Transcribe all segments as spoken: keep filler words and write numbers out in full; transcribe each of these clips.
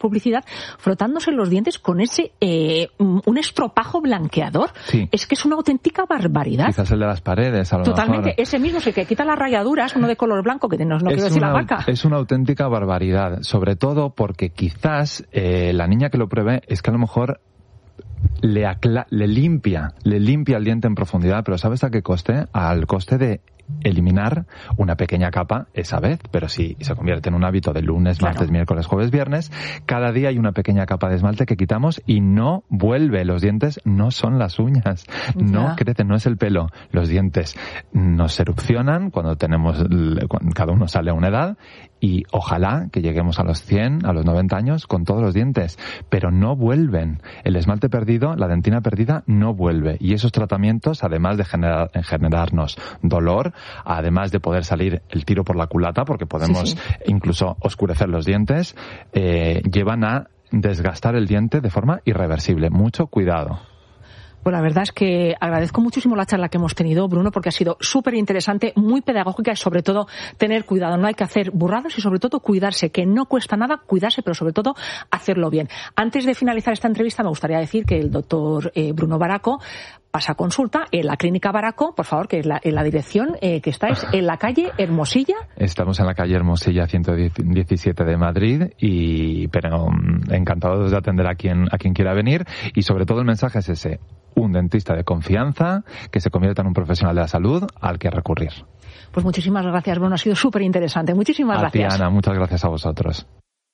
publicidad, frotándose los dientes con ese, eh, un estropajo blanqueador. Sí. Es que es una auténtica barbaridad. Quizás el de las paredes, a lo Totalmente. mejor. Ese mismo, el que quita las rayaduras, uno de color blanco, que no, no quiero decir la marca. Es una auténtica barbaridad, sobre todo porque quizás eh, la niña que lo pruebe es que a lo mejor le, acla- le limpia, le limpia el diente en profundidad, pero ¿sabes a qué coste? Al coste de eliminar una pequeña capa esa vez, pero si se convierte en un hábito de lunes, claro. martes, miércoles, jueves, viernes, cada día hay una pequeña capa de esmalte que quitamos y no vuelve. Los dientes no son las uñas, ya. no crecen, no es el pelo. Los dientes nos erupcionan cuando tenemos, cuando cada uno sale a una edad, y ojalá que lleguemos a los cien, a los noventa años con todos los dientes, pero no vuelven. El esmalte perdido, la dentina perdida, no vuelve. Y esos tratamientos, además de generar, generarnos dolor, además de poder salir el tiro por la culata, porque podemos sí, sí. incluso oscurecer los dientes, eh, llevan a desgastar el diente de forma irreversible. Mucho cuidado. Pues la verdad es que agradezco muchísimo la charla que hemos tenido, Bruno, porque ha sido súper interesante, muy pedagógica y sobre todo tener cuidado. No hay que hacer burradas y sobre todo cuidarse, que no cuesta nada cuidarse, pero sobre todo hacerlo bien. Antes de finalizar esta entrevista me gustaría decir que el doctor eh, Bruno Baraco pasa consulta en la Clínica Baraco, por favor, que es la, en la dirección eh, que está es en la calle Hermosilla. Estamos en la calle Hermosilla ciento diecisiete de Madrid, y pero um, encantados de atender a quien a quien quiera venir, y sobre todo el mensaje es ese: un dentista de confianza que se convierta en un profesional de la salud al que recurrir. Pues muchísimas gracias, Bruno, ha sido súper interesante. Muchísimas a gracias. Ti, Ana, muchas gracias a vosotros.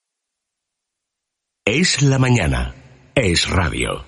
Es la mañana. Es radio.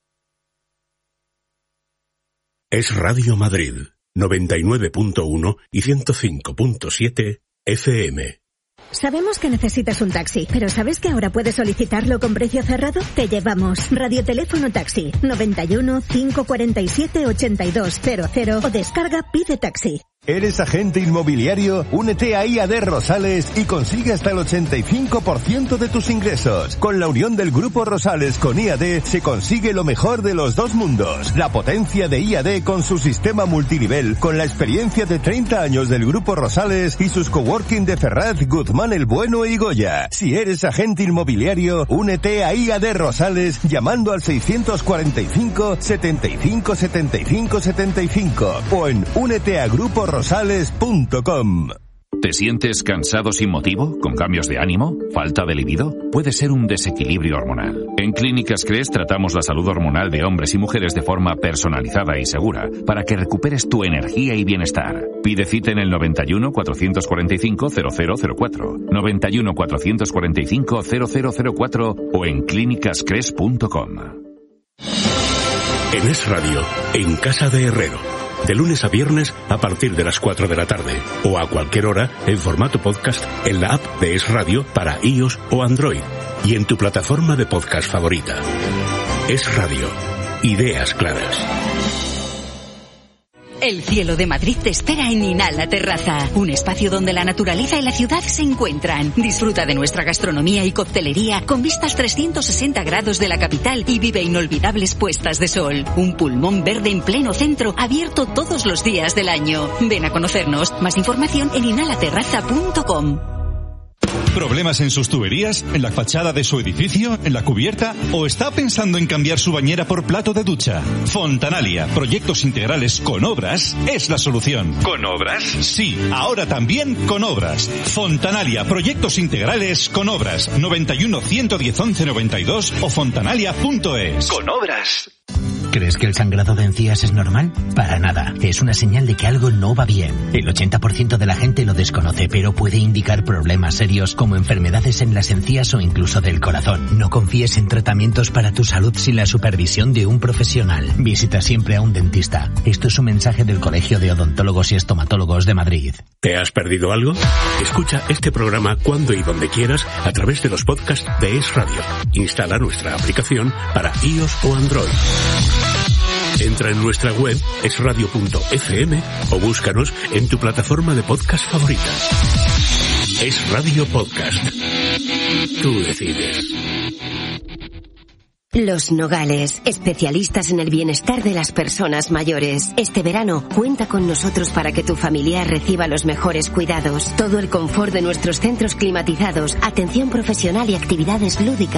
Es Radio Madrid, noventa y nueve punto uno y ciento cinco punto siete F M. Sabemos que necesitas un taxi, pero ¿sabes que ahora puedes solicitarlo con precio cerrado? Te llevamos. Radioteléfono Taxi, noventa y uno, cinco cuarenta y siete, ochenta y dos cero cero o descarga Pide Taxi. ¿Eres agente inmobiliario? Únete a I A D Rosales y consigue hasta el ochenta y cinco por ciento de tus ingresos. Con la unión del Grupo Rosales con I A D se consigue lo mejor de los dos mundos. La potencia de I A D con su sistema multinivel, con la experiencia de treinta años del Grupo Rosales y sus coworking de Ferraz, Guzmán el Bueno y Goya. Si eres agente inmobiliario, únete a I A D Rosales llamando al seiscientos cuarenta y cinco, setenta y cinco, setenta y cinco, setenta y cinco o en únete a grupo rosales punto com. ¿Te sientes cansado sin motivo? ¿Con cambios de ánimo? ¿Falta de libido? Puede ser un desequilibrio hormonal. En Clínicas Cres tratamos la salud hormonal de hombres y mujeres de forma personalizada y segura para que recuperes tu energía y bienestar. Pide cita en el noventa y uno, cuatrocientos cuarenta y cinco, cero cero cero cuatro, noventa y uno, cuatrocientos cuarenta y cinco, cero cero cero cuatro o en clínicas cres punto com. En Es Radio, en Casa de Herrero. De lunes a viernes a partir de las cuatro de la tarde o a cualquier hora en formato podcast en la app de Es Radio para iOS o Android y en tu plataforma de podcast favorita. Es Radio. Ideas claras. El cielo de Madrid te espera en Inhala Terraza, un espacio donde la naturaleza y la ciudad se encuentran. Disfruta de nuestra gastronomía y coctelería con vistas trescientos sesenta grados de la capital y vive inolvidables puestas de sol. Un pulmón verde en pleno centro, abierto todos los días del año. Ven a conocernos. Más información en inhala terraza punto com. ¿Problemas en sus tuberías? ¿En la fachada de su edificio? ¿En la cubierta? ¿O está pensando en cambiar su bañera por plato de ducha? Fontanalia, proyectos integrales con obras, es la solución. ¿Con obras? Sí, ahora también con obras. Fontanalia, proyectos integrales con obras. noventa y uno, ciento diez, once noventa y dos o fontanalia punto es. Con obras. ¿Crees que el sangrado de encías es normal? Para nada. Es una señal de que algo no va bien. El ochenta por ciento de la gente lo desconoce, pero puede indicar problemas serios como enfermedades en las encías o incluso del corazón. No confíes en tratamientos para tu salud sin la supervisión de un profesional. Visita siempre a un dentista. Esto es un mensaje del Colegio de Odontólogos y Estomatólogos de Madrid. ¿Te has perdido algo? Escucha este programa cuando y donde quieras a través de los podcasts de Es Radio. Instala nuestra aplicación para iOS o Android. Entra en nuestra web es radio punto efe eme o búscanos en tu plataforma de podcast favorita. Es Radio Podcast. Tú decides. Los Nogales, especialistas en el bienestar de las personas mayores. Este verano, cuenta con nosotros para que tu familiar reciba los mejores cuidados. Todo el confort de nuestros centros climatizados, atención profesional y actividades lúdicas